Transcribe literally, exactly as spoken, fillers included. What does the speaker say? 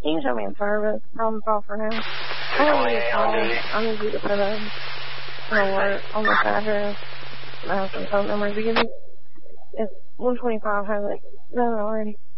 You can show me in service. Problem solved for now. I need you to call. I need you to put a alert on this address. I have some phone numbers to give you. It's one twenty-five, has it done already?